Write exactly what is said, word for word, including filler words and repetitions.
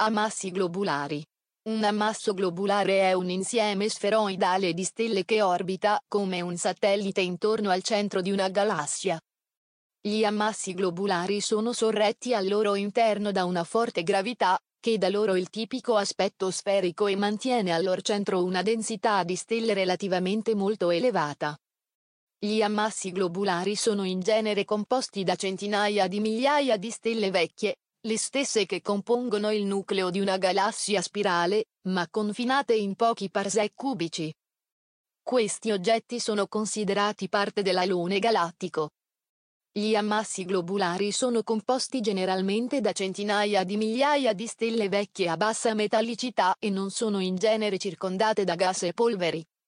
Ammassi globulari. Un ammasso globulare è un insieme sferoidale di stelle che orbita come un satellite intorno al centro di una galassia. Gli ammassi globulari sono sorretti al loro interno da una forte gravità, che dà loro il tipico aspetto sferico e mantiene al loro centro una densità di stelle relativamente molto elevata. Gli ammassi globulari sono in genere composti da centinaia di migliaia di stelle vecchie, le stesse che compongono il nucleo di una galassia spirale, ma confinate in pochi parsec cubici. Questi oggetti sono considerati parte dell'alone galattico. Gli ammassi globulari sono composti generalmente da centinaia di migliaia di stelle vecchie a bassa metallicità e non sono in genere circondate da gas e polveri.